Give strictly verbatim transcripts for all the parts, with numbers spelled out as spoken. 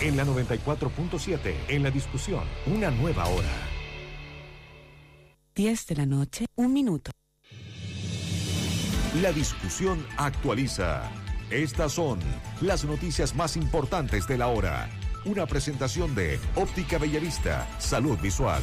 En la noventa y cuatro punto siete, en la discusión, una nueva hora. diez de la noche, un minuto. La discusión actualiza. Estas son las noticias más importantes de la hora. Una presentación de Óptica Bellavista, Salud Visual.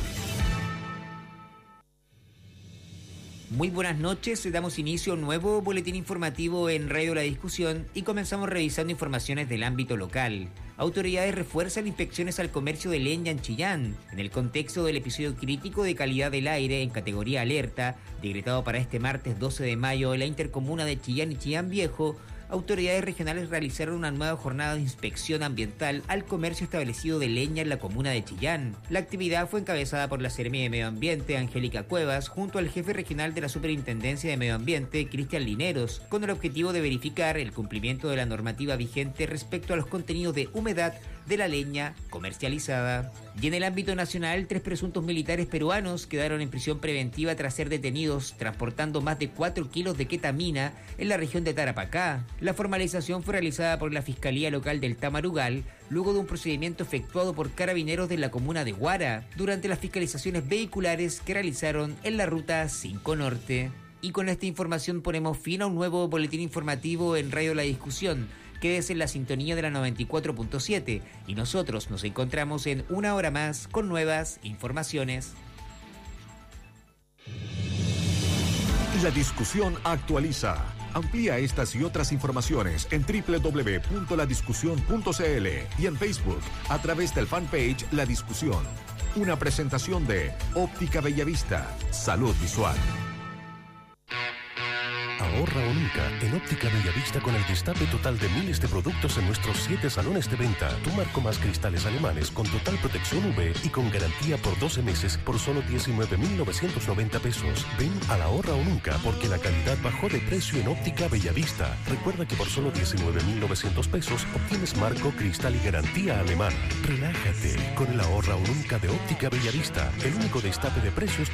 Muy buenas noches, damos inicio a un nuevo boletín informativo en Radio La Discusión y comenzamos revisando informaciones del ámbito local. Autoridades refuerzan inspecciones al comercio de leña en Chillán, en el contexto del episodio crítico de calidad del aire en categoría alerta, decretado para este martes doce de mayo en la intercomuna de Chillán y Chillán Viejo. Autoridades regionales realizaron una nueva jornada de inspección ambiental al comercio establecido de leña en la comuna de Chillán. La actividad fue encabezada por la Seremi de Medio Ambiente, Angélica Cuevas, junto al jefe regional de la Superintendencia de Medio Ambiente, Cristian Lineros, con el objetivo de verificar el cumplimiento de la normativa vigente respecto a los contenidos de humedad de la leña comercializada. Y en el ámbito nacional, tres presuntos militares peruanos quedaron en prisión preventiva tras ser detenidos transportando más de cuatro kilos de ketamina en la región de Tarapacá. La formalización fue realizada por la Fiscalía Local del Tamarugal, luego de un procedimiento efectuado por carabineros de la comuna de Huara, durante las fiscalizaciones vehiculares que realizaron en la ruta cinco Norte. Y con esta información ponemos fin a un nuevo boletín informativo en Radio La Discusión. Quédese en la sintonía de la noventa y cuatro punto siete y nosotros nos encontramos en una hora más con nuevas informaciones. La discusión actualiza. Amplía estas y otras informaciones en doble u doble u doble u punto la discusión punto c l y en Facebook a través del fanpage La Discusión. Una presentación de Óptica Bellavista, Salud Visual. Ahorra o nunca en Óptica Bellavista con el destape total de miles de productos en nuestros siete salones de venta. Tu marco más cristales alemanes con total protección U V y con garantía por doce meses por solo diecinueve mil novecientos noventa pesos. Ven a la Ahorra o nunca porque la calidad bajó de precio en Óptica Bellavista. Recuerda que por solo diecinueve mil novecientos pesos obtienes marco, cristal y garantía alemana. Relájate con el Ahorra o nunca de Óptica Bellavista, el único destape de precios